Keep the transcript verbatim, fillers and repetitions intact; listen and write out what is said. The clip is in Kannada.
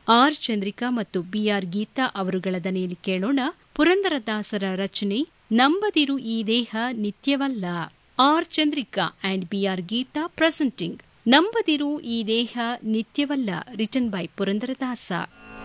ಆರ್ ಚಂದ್ರಿಕಾ ಮತ್ತು ಬಿಆರ್ ಗೀತಾ ಅವರುಗಳ ದನಿಯಲ್ಲಿ ಕೇಳೋಣ ಪುರಂದರದಾಸರ ರಚನೆ ನಂಬದಿರು ಈ ದೇಹ ನಿತ್ಯವಲ್ಲ. R Chandrika and B R Geetha presenting ನಂಬದಿರು ಈ ದೇಹ ನಿತ್ಯವಲ್ಲ, ರಿಟನ್ ಬೈ ಪುರಂದರದಾಸ.